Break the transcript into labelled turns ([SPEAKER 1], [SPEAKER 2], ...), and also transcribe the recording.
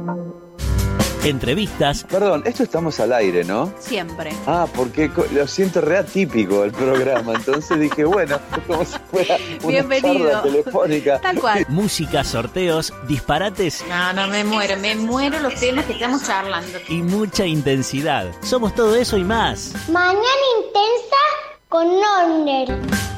[SPEAKER 1] Entrevistas.
[SPEAKER 2] Perdón, esto estamos al aire, ¿no?
[SPEAKER 3] Siempre.
[SPEAKER 2] Porque lo siento re atípico el programa, entonces dije, bueno, como si fuera una
[SPEAKER 3] Bienvenido.
[SPEAKER 2] charla telefónica.
[SPEAKER 3] Tal cual.
[SPEAKER 1] Música, sorteos, disparates
[SPEAKER 4] No, me muero los temas que estamos charlando.
[SPEAKER 1] y mucha intensidad. Somos todo eso y más.
[SPEAKER 5] Mañana intensa con Nonder.